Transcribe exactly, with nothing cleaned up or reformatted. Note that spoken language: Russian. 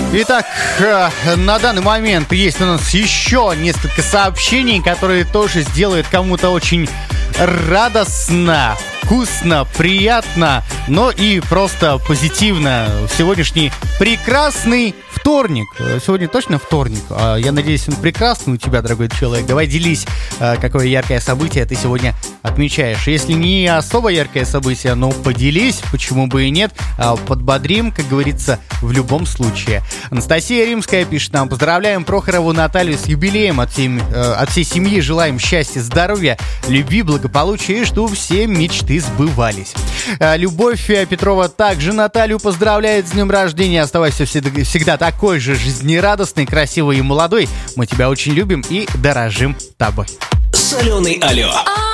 Итак, на данный момент есть у нас еще несколько сообщений, которые тоже сделают кому-то очень радостно, вкусно, приятно, но и просто позитивно. Сегодняшний прекрасный вторник. Сегодня точно вторник? Я надеюсь, он прекрасный у тебя, дорогой человек. Давай делись, какое яркое событие ты сегодня отмечаешь. Если не особо яркое событие, но поделись, почему бы и нет. Подбодрим, как говорится, в любом случае. Анастасия Римская пишет нам: поздравляем Прохорову Наталью с юбилеем. От всей, от всей семьи желаем счастья, здоровья, любви, благополучия и чтобы все мечты сбывались. Любовь Петрова также Наталью поздравляет с днем рождения. Оставайся всегда, всегда такой же жизнерадостный, красивый и молодой. Мы тебя очень любим и дорожим тобой. Соленый алло.